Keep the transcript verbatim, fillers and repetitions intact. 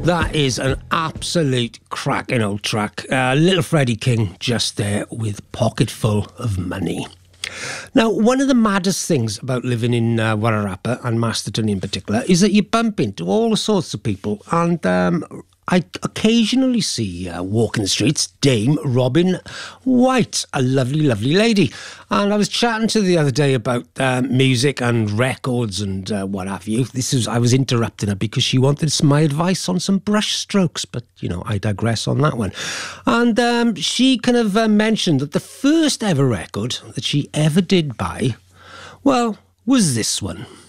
That is an absolute cracking old track. Uh, Little Freddie King just there with Pocket Full of Money. Now, one of the maddest things about living in uh, Wairarapa, and Masterton in particular, is that you bump into all sorts of people. And um, I occasionally see uh, walking the streets Dame Robin White, a lovely, lovely lady. And I was chatting to her the other day about uh, music and records and uh, what have you. This is I was interrupting her because she wanted some my advice on some brush strokes, but you know I digress on that one. And um, she kind of uh, mentioned that the first ever record that she ever did buy, well, was this one.